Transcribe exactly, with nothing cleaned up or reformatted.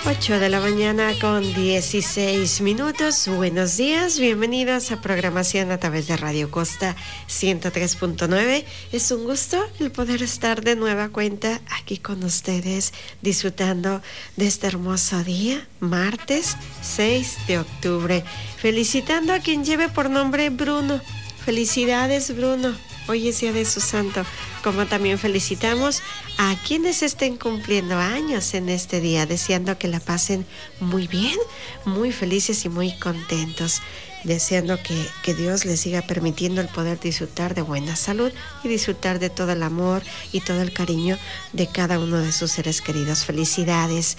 ocho de la mañana con dieciséis minutos. Buenos días, bienvenidos a programación a través de Radio Costa ciento tres punto nueve. Es un gusto el poder estar de nueva cuenta aquí con ustedes, disfrutando de este hermoso día, martes seis de octubre. Felicitando a quien lleve por nombre Bruno. Felicidades, Bruno. Hoy es día de su santo. Como también felicitamos a quienes estén cumpliendo años en este día, deseando que la pasen muy bien, muy felices y muy contentos, deseando que, que Dios les siga permitiendo el poder disfrutar de buena salud y disfrutar de todo el amor y todo el cariño de cada uno de sus seres queridos. Felicidades.